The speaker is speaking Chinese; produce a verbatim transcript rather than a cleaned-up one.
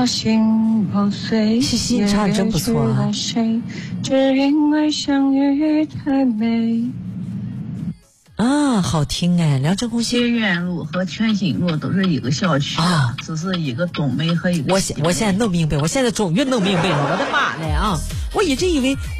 心破碎， 西西你唱得真不错啊， 只因为相遇太美。 啊，好听哎！梁振红街院路和全兴路都是一个小区啊，只是一个东北和一个我现我现在弄明白，我现在终于弄明白了，我的妈嘞啊！我一直以为。